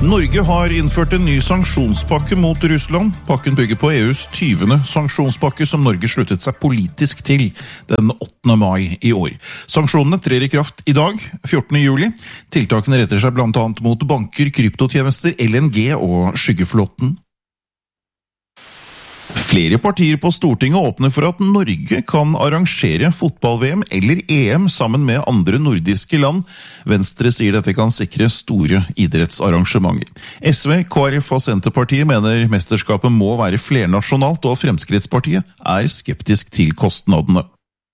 Norge har innført en ny sanksjonspakke mot Russland. Pakken bygger på EUs 20. sanksjonspakke som Norge sluttet seg politisk til den 8. mai i år. Sanksjonene trer i kraft i dag, 14. juli. Tiltakene retter seg blant annet mot banker, kryptotjenester, LNG og skyggeflåten. Flere partier på Stortinget åpner for at Norge kan arrangere fotball-VM eller EM sammen med andre nordiske land. Venstre sier dette kan sikre store idrettsarrangementer. SV, KrF og Senterpartiet mener mesterskapet må være flernasjonalt, og Fremskrittspartiet er skeptisk til kostnadene.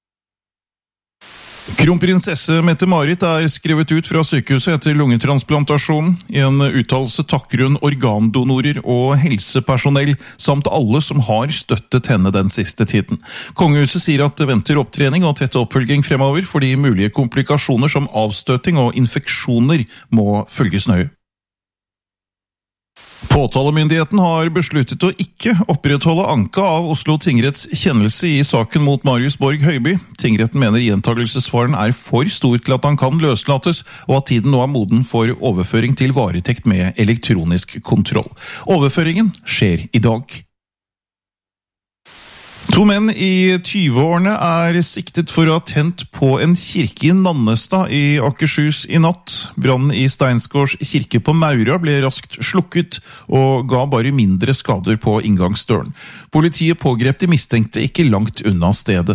Kronprinsesse Mette-Marit er skrevet ut fra sykehuset etter lungetransplantasjon. I en uttalelse takker hun organdonorer og helsepersonell, samt alle som har støttet henne den siste tiden. Kongehuset sier at det venter opptrening og tett oppfølging fremover, fordi mulige komplikasjoner som avstøting og infeksjoner må følges nøye. Påtalemyndigheten har besluttet å ikke opprettholde anka av Oslo tingretts kjennelse i saken mot Marius Borg Høiby. Tingretten mener gjentagelsesfaren er for stor til at han kan løslates, og at tiden nå er moden for overføring til varetekt med elektronisk kontroll. Overføringen skjer i dag. 2 menn i 20-årene er siktet for å ha tent på en kirke i Nannestad i Akershus i natt. Brannen i Steinsgårds kirke på Maura ble raskt slukket og ga bare mindre skader på inngangsdøren. Politiet pågrep de mistenkte ikke langt unna stedet.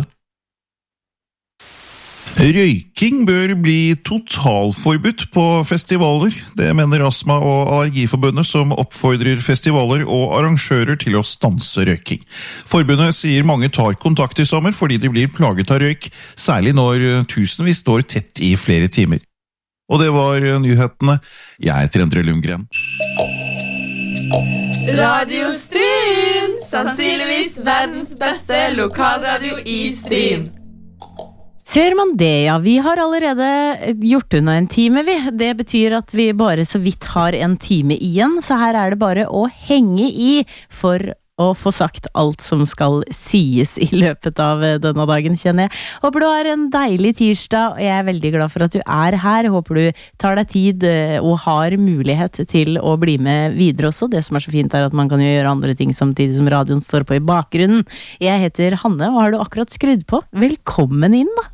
Røyking bør bli totalforbudt på festivaler. Det mener Astma- og Allergiforbundet, som oppfordrer festivaler og arrangører til å stanse røyking. Forbundet sier mange tar kontakt i sommer fordi de blir plaget av røyk, særlig når tusenvis står tett i flere timer. Og det var nyhetene. Jeg heter Endre Lundgren. Radio Stryn, sannsynligvis verdens beste lokalradio i Stryn. Ser man det, ja. Vi har allerede gjort unna en time, vi. Det betyr at vi bare så vidt har en time igjen, så her er det bare å henge i for å få sagt alt som skal sies i løpet av denne dagen, kjenner jeg. Håper du har en deilig tirsdag, og jeg er veldig glad for at du er her. Håper du tar deg tid og har mulighet til å bli med videre også. Det som er så fint er at man kan jo gjøre andre ting samtidig som radioen står på i bakgrunnen. Jeg heter Hanne, og har du akkurat skrudd på? Velkommen inn da!